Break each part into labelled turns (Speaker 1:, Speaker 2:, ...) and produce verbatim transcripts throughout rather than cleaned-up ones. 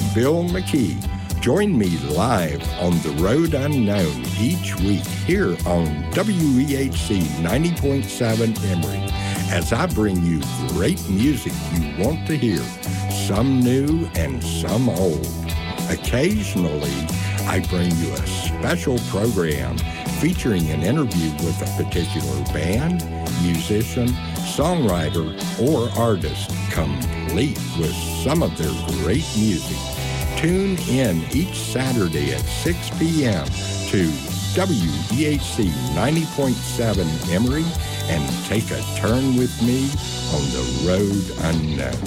Speaker 1: Bill McKee. Join me live on The Road Unknown each week here on W E H C ninety point seven Emory as I bring you great music you want to hear, some new and some old. Occasionally, I bring you a special program featuring an interview with a particular band, musician, songwriter, or artist, complete with some of their great music. Tune in each Saturday at six p.m. to W E H C ninety point seven Emory and take a turn with me on the road unknown.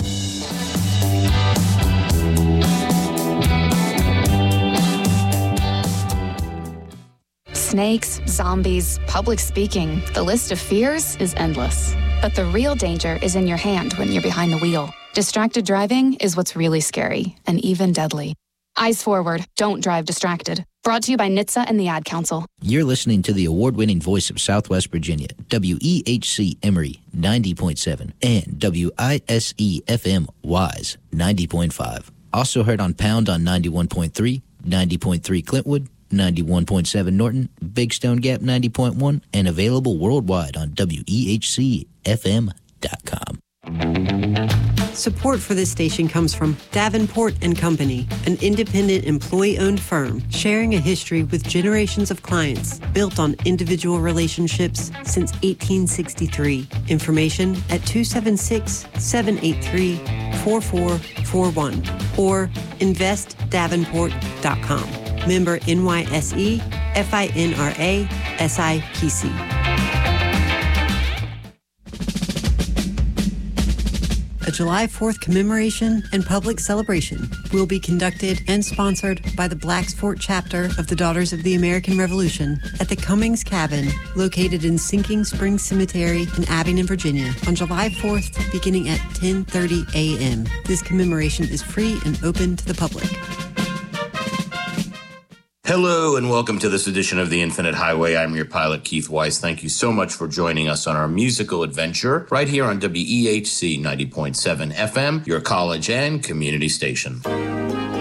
Speaker 2: Snakes, zombies, public speaking. The list of fears is endless. But the real danger is in your hand when you're behind the wheel. Distracted driving is what's really scary and even deadly. Eyes forward. Don't drive distracted. Brought to you by N H T S A and the Ad Council.
Speaker 3: You're listening to the award-winning voice of Southwest Virginia, W E H C Emory ninety point seven and W I S E F M Wise ninety point five. Also heard on Pound on ninety-one point three, ninety point three Clintwood, ninety-one point seven Norton, Big Stone Gap ninety point one, and available worldwide on W E H C F M dot com.
Speaker 4: Support for this station comes from Davenport and Company, an independent employee-owned firm sharing a history with generations of clients built on individual relationships since eighteen sixty-three. Information at two seven six, seven eight three, four four four one or invest davenport dot com. Member N Y S E, F I N R A, S I P C. A July fourth commemoration and public celebration will be conducted and sponsored by the Blacks Fort chapter of the Daughters of the American Revolution at the Cummings Cabin, located in Sinking Spring Cemetery in Abingdon, Virginia, on July fourth, beginning at ten thirty a.m. This commemoration is free and open to the public.
Speaker 5: Hello and welcome to this edition of The Infinite Highway. I'm your pilot, Keith Weiss. Thank you so much for joining us on our musical adventure right here on W E H C ninety point seven F M, your college and community station.